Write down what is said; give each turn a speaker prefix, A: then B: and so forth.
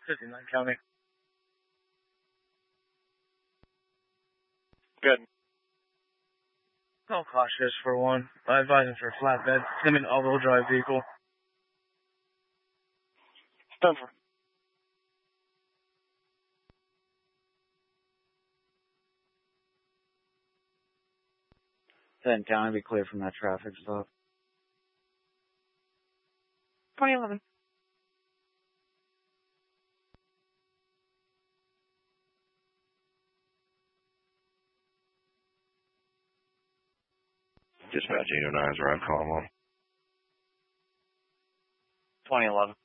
A: 59 County.
B: Good.
A: Call cautious for one. I advise him for a flatbed. Him an all-wheel drive vehicle.
B: Done for.
C: Then County, be clear from that traffic stop.
D: 2011.
E: Dispatch 809's around, call him on.
C: 2011.